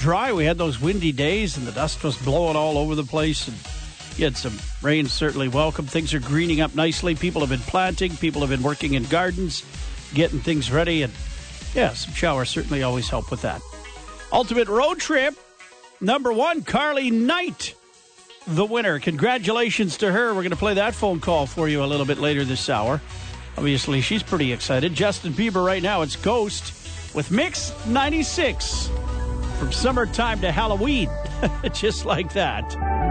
dry. We had those windy days, and the dust was blowing all over the place. And you had some rain, certainly welcome. Things are greening up nicely. People have been planting. People have been working in gardens, getting things ready. And, yeah, some showers certainly always help with that. Ultimate Road Trip, number 1, Carly Knight, the winner. Congratulations to her. We're going to play that phone call for you a little bit later this hour. Obviously, she's pretty excited. Justin Bieber right now, it's Ghost with Mix 96. From summertime to Halloween, just like that.